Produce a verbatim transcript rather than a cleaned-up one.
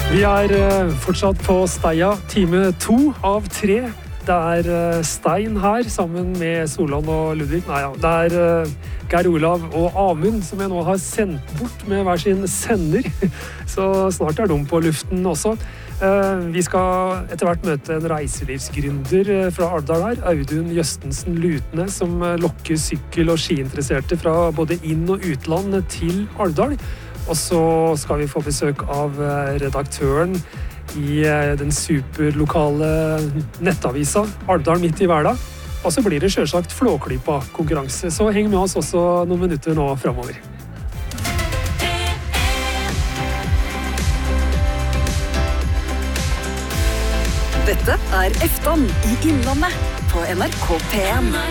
Vi er uh, fortsatt på Steia, time to av tre. Det er uh, Stein her, sammen med Solan og Ludvig. Nei, ja. Det er uh, Geir Olav og Amund, som jeg nå har sendt bort med hver sin sender. Så snart er de på luften også. Uh, vi skal etter hvert møte en reiselivsgründer fra Alvdal her, Audun Jøstensen Lutne, som lokker sykkel- og skiinteresserte fra både inn- og utland til Alvdal. Og så skal vi få besøk av redaktøren i den superlokale nettavisa Alvdal midt i hverdag. Og så blir det selvsagt Flåklypa-konkurranse, så heng med oss også noen minutter nå fremover. Dette er Eftan i Innlandet på N R K P en.